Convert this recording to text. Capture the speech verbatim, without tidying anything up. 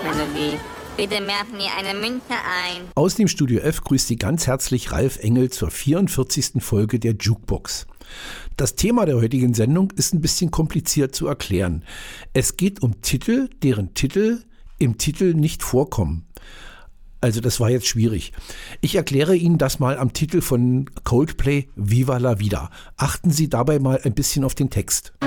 Jukebox-Melodie. Bitte werfen Sie eine Münze ein. Aus dem Studio F grüßt Sie ganz herzlich Ralf Engel zur vierundvierzigsten Folge der Jukebox. Das Thema der heutigen Sendung ist ein bisschen kompliziert zu erklären. Es geht um Titel, deren Titel im Titel nicht vorkommen. Also das war jetzt schwierig. Ich erkläre Ihnen das mal am Titel von Coldplay Viva la Vida. Achten Sie dabei mal ein bisschen auf den Text.